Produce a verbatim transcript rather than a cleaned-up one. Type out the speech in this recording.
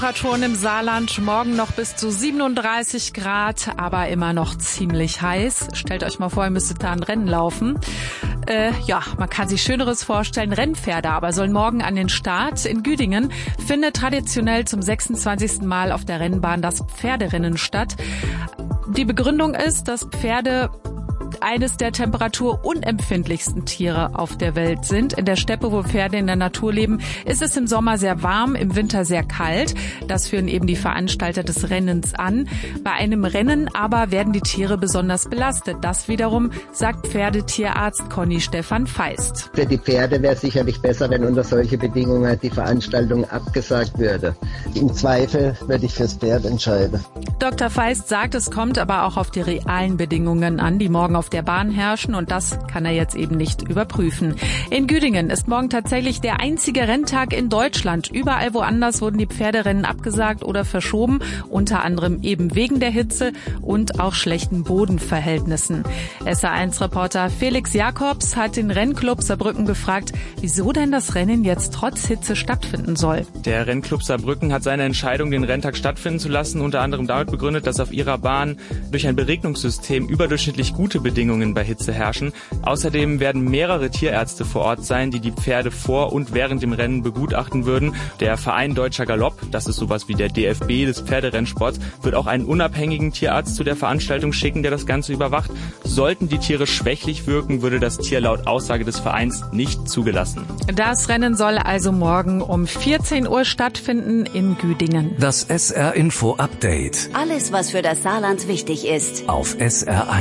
Temperaturen im Saarland, morgen noch bis zu siebenunddreißig Grad, aber immer noch ziemlich heiß. Stellt euch mal vor, ihr müsstet da ein Rennen laufen. Äh, ja, man kann sich Schöneres vorstellen. Rennpferde aber sollen morgen an den Start. In Güdingen findet traditionell zum sechsundzwanzigsten Mal auf der Rennbahn das Pferderennen statt. Die Begründung ist, dass Pferde eines der temperaturunempfindlichsten Tiere auf der Welt sind. In der Steppe, wo Pferde in der Natur leben, ist es im Sommer sehr warm, im Winter sehr kalt. Das führen eben die Veranstalter des Rennens an. Bei einem Rennen aber werden die Tiere besonders belastet. Das wiederum sagt Pferdetierarzt Conny Stefan Feist. Für die Pferde wäre es sicherlich besser, wenn unter solche Bedingungen die Veranstaltung abgesagt würde. Im Zweifel würde ich fürs Pferd entscheiden. Doktor Feist sagt, es kommt aber auch auf die realen Bedingungen an, die morgen auf der Bahn herrschen, und das kann er jetzt eben nicht überprüfen. In Güdingen ist morgen tatsächlich der einzige Renntag in Deutschland. Überall woanders wurden die Pferderennen abgesagt oder verschoben, unter anderem eben wegen der Hitze und auch schlechten Bodenverhältnissen. S R eins Reporter Felix Jakobs hat den Rennclub Saarbrücken gefragt, wieso denn das Rennen jetzt trotz Hitze stattfinden soll. Der Rennclub Saarbrücken hat seine Entscheidung, den Renntag stattfinden zu lassen, unter anderem damit begründet, dass auf ihrer Bahn durch ein Beregnungssystem überdurchschnittlich gute Bedingungen bei Hitze herrschen. Außerdem werden mehrere Tierärzte vor Ort sein, die die Pferde vor und während dem Rennen begutachten würden. Der Verein Deutscher Galopp, das ist sowas wie der D F B des Pferderennsports, wird auch einen unabhängigen Tierarzt zu der Veranstaltung schicken, der das Ganze überwacht. Sollten die Tiere schwächlich wirken, würde das Tier laut Aussage des Vereins nicht zugelassen. Das Rennen soll also morgen um vierzehn Uhr stattfinden in Güdingen. Das S R Info Update. Alles, was für das Saarland wichtig ist. Auf S R eins.